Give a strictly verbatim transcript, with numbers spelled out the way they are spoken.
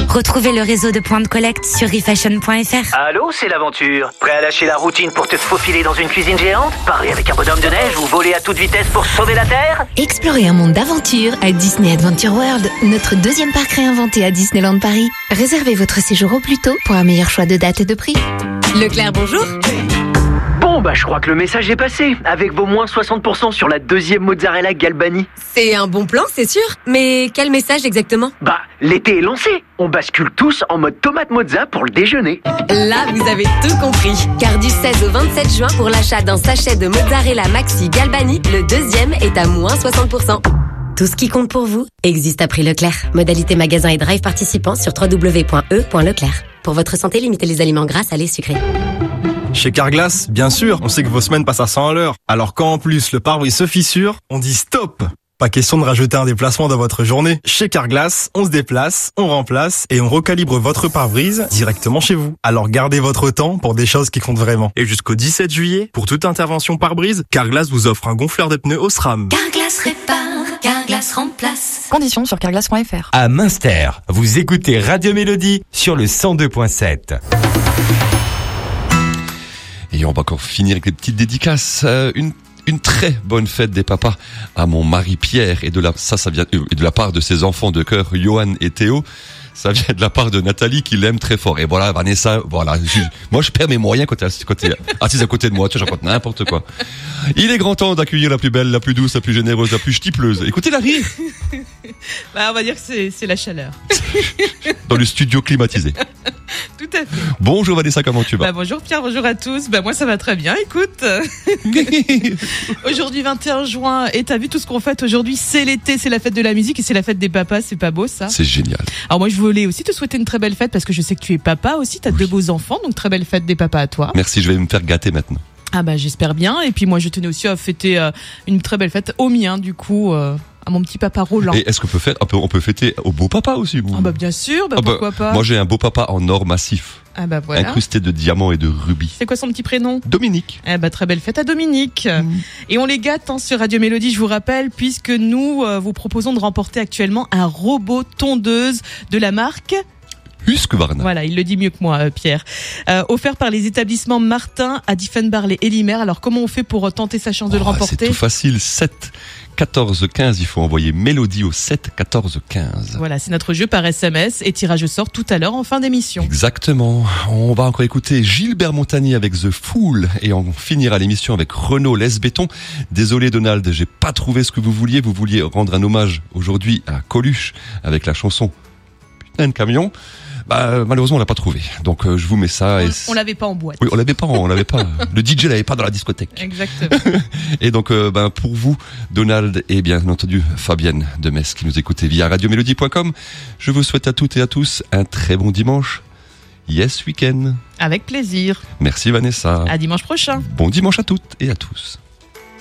Retrouvez le réseau de points de collecte sur refashion point f r. Allô, c'est l'aventure. Prêt à lâcher la routine pour te faufiler dans une cuisine géante? Parler avec un bonhomme de neige ou voler à toute vitesse pour sauver la Terre? Explorez un monde d'aventure à Disney Adventure World, notre deuxième parc réinventé à Disneyland Paris. Réservez votre séjour au plus tôt pour un meilleur choix de date et de prix. Leclerc, bonjour. Bon, bah je crois que le message est passé. Avec vos moins soixante pour cent sur la deuxième mozzarella Galbani. C'est un bon plan, c'est sûr. Mais quel message exactement? Bah, l'été est lancé. On bascule tous en mode tomate mozza pour le déjeuner. Là, vous avez tout compris. Car du seize au vingt-sept juin, pour l'achat d'un sachet de mozzarella maxi Galbani, le deuxième est à moins soixante pour cent. Tout ce qui compte pour vous existe à prix Leclerc. Modalité magasin et drive participants sur w w w point e point leclerc. Pour votre santé, limitez les aliments gras, salés, sucrés. Chez Carglass, bien sûr, on sait que vos semaines passent à cent à l'heure. Alors quand en plus le pare-brise se fissure, on dit stop! Pas question de rajouter un déplacement dans votre journée. Chez Carglass, on se déplace, on remplace et on recalibre votre pare-brise directement chez vous. Alors gardez votre temps pour des choses qui comptent vraiment. Et jusqu'au dix-sept juillet, pour toute intervention pare-brise, Carglass vous offre un gonfleur de pneus Osram. Carglass répare, Carglass remplace. Conditions sur carglass point f r. À Münster, vous écoutez Radio Mélodie sur le cent deux point sept. Et on va encore finir avec les petites dédicaces. Euh, une Une très bonne fête des papas à mon mari Pierre et de la ça ça vient et de la part de ses enfants de cœur Johan et Théo. Ça vient de la part de Nathalie qui l'aime très fort. Et voilà, Vanessa, voilà. Je, moi, je perds mes moyens quand t'es côté, assise à côté de moi. Tu vois, je raconte n'importe quoi. Il est grand temps d'accueillir la plus belle, la plus douce, la plus généreuse, la plus ch'tipleuse. Écoutez la rire. Bah, on va dire que c'est, c'est la chaleur. Dans le studio climatisé. Tout à fait. Bonjour Vanessa, comment tu vas? Bah, bonjour Pierre, bonjour à tous. Bah, moi ça va très bien, écoute. Aujourd'hui vingt et un juin, et t'as vu tout ce qu'on fête aujourd'hui, c'est l'été, c'est la fête de la musique et c'est la fête des papas, c'est pas beau ça? C'est génial. Alors moi je voulais aussi te souhaiter une très belle fête parce que je sais que tu es papa aussi, t'as oui. deux beaux enfants, donc très belle fête des papas à toi. Merci, je vais me faire gâter maintenant. Ah bah j'espère bien, et puis moi je tenais aussi à fêter euh, une très belle fête au mien du coup... Euh à mon petit papa Roland. Et est-ce qu'on peut faire, on peut, on peut fêter au beau papa aussi, vous? Ah bah bien sûr, bah ah pourquoi bah, pas. Moi j'ai un beau papa en or massif. Ah bah voilà. Incrusté de diamants et de rubis. C'est quoi son petit prénom? Dominique. Eh bah très belle fête à Dominique. Mmh. Et on les gâte hein, sur Radio Mélodie, je vous rappelle, puisque nous euh, vous proposons de remporter actuellement un robot tondeuse de la marque Husqvarna. Voilà, il le dit mieux que moi, euh, Pierre. Euh, offert par les établissements Martin à Diefenbach et Elimer. Alors comment on fait pour tenter sa chance de oh, le remporter? C'est tout facile, sept quatorze quinze, il faut envoyer Mélodie au sept quatorze quinze. Voilà, c'est notre jeu par S M S et tirage au sort tout à l'heure en fin d'émission. Exactement. On va encore écouter Gilbert Montagnier avec The Fool et on finira l'émission avec Renaud Lesbéton. Désolé Donald, j'ai pas trouvé ce que vous vouliez. Vous vouliez rendre un hommage aujourd'hui à Coluche avec la chanson Putain de camion. Bah, malheureusement, on l'a pas trouvé. Donc, euh, je vous mets ça. On, et on l'avait pas en boîte. Oui, on l'avait pas, on l'avait pas. Le D J l'avait pas dans la discothèque. Exactement. Et donc, euh, ben, pour vous, Donald et bien entendu Fabienne de Metz qui nous écoutez via radio mélodie point com, je vous souhaite à toutes et à tous un très bon dimanche. Yes Weekend. Avec plaisir. Merci Vanessa. À dimanche prochain. Bon dimanche à toutes et à tous.